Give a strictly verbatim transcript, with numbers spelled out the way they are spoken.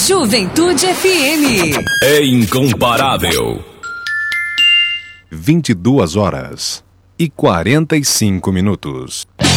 Juventude F M. É incomparável. vinte e duas horas e quarenta e cinco minutos.